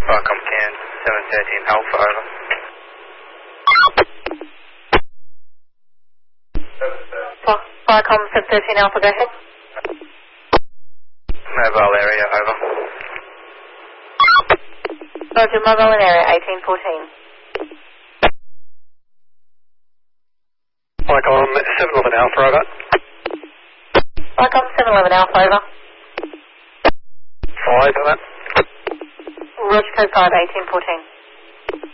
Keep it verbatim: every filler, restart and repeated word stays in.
Viacom ten, seven thirteen Alpha, over. Viacom seven thirteen Alpha, go ahead. Mobile area, over. Roger, mobile in area eighteen fourteen. Viacom seven eleven Alpha, over. Viacom seven eleven Alpha, over. five, over. Roger, code five eighteen fourteen.